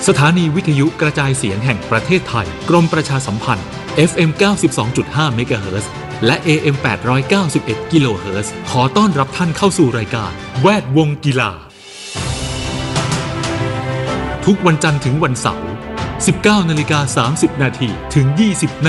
สถานีวิทยุกระจายเสียงแห่งประเทศไทยกรมประชาสัมพันธ์ FM 92.5 เมกะเฮิรตซ์และ AM 891 กิโลเฮิรตซ์ขอต้อนรับท่านเข้าสู่รายการแวดวงกีฬาทุกวันจันทร์ถึงวันเสาร์ 19:30 น.ถึง 20:00 น.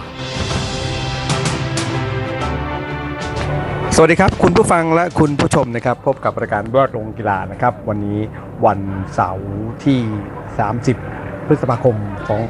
สวัสดีครับคุณผู้ฟังและคุณผู้ชมนะครับพบกับรายการแวดวงกีฬานะครับวันนี้วันเสาร์ที่30พฤษภาคม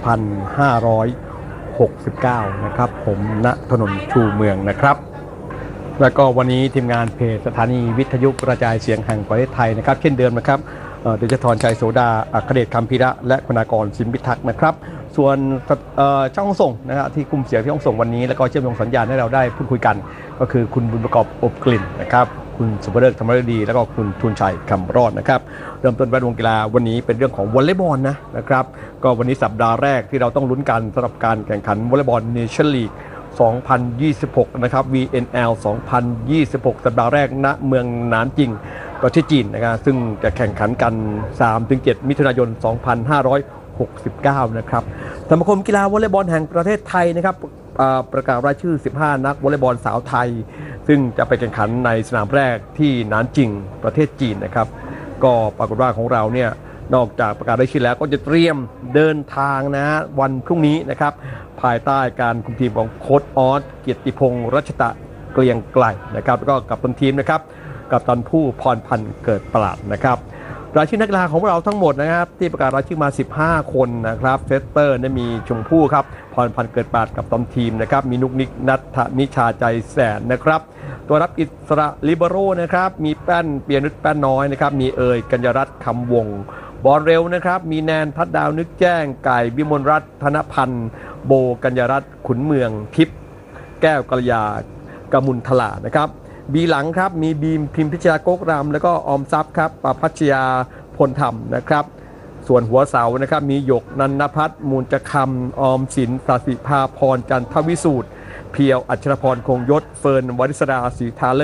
2569นะครับผมณถนนชูเมืองนะครับแล้วก็วันนี้ทีมงานเพจสถานีวิทยุกระจายเสียงแห่งประเทศไทยนะครับเช่นเดิมนะครับเดชธรชัยโสดาอัครเดชคำพิระและคุณากรสินพิทักษ์นะครับส่วนช่างส่งนะครับที่คุมเสียงที่ห้องส่งวันนี้แล้วก็เชื่อมโยงสัญญาณให้เราได้พูดคุยกันก็คือคุณบุญประกอบอบกลิ่นนะครับคุณสุภเริกธรรมฤดีแล้วก็คุณทุนชัยคำรอดนะครับเริ่มต้นแวดวงกีฬาวันนี้เป็นเรื่องของวอลเลย์บอลนะครับก็วันนี้สัปดาห์แรกที่เราต้องลุ้นกันสำหรับการแข่งขันวอลเลย์บอลเนชั่นลีก2026นะครับ VNL 2026สัปดาห์แรกณเมืองหนานจิงประเทศจีนนะครับซึ่งจะแข่งขันกัน 3-7 มิถุนายน 2569นะครับสมาคมกีฬาวอลเลย์บอลแห่งประเทศไทยนะครับประกาศรายชื่อ15นักวอลเลย์บอลสาวไทยซึ่งจะไปแข่งขันในสนามแรกที่หนานจิงประเทศจีนนะครับก็ปรากฏว่าของเราเนี่ยนอกจากประกาศรายชื่อแล้วก็จะเตรียมเดินทางนะวันพรุ่งนี้นะครับภายใต้การคุมทีมของโค้ชออสเกียรติพงษ์รัชตะเกรียงไกลนะครับแล้วก็กัปตันทีมนะครับกัปตันผู้พรพันธ์เกิดประหลาดนะครับรายชื่อนักกีฬาของเราทั้งหมดนะครับที่ประกาศรายชื่อมา15คนนะครับเซตเตอร์เนี่ยมีชมพู่ครับพรพันธ์เกิดปราดกับตันทีมนะครับมีนุกนิกนัทนิชาใจแสนนะครับตัวรับอิสระลิเบโรนะครับมีแป้นเปียนุชแป้นน้อยนะครับมีเอยกัญญรัตน์คำวงบอลเร็วนะครับมีแนนทัดดาวนึกแจ้งไก่วิมลรัตน์ธนพันธ์โบกัญญรัตน์ขุนเมืองทิพย์แก้วกัลยากมุลทลานะครับบีหลังครับมีบีมพิมพิชยาโกกรำแล้วก็ออมทรัพย์ครับประพัชยาพลธรรมนะครับส่วนหัวเสานะครับมีหยกนันนภัทรมูลจคำออมสินสศิภาพรจันทวิสูตรเพียวอัชรพรคงยศเฟิร์นวริศราศรีทาเล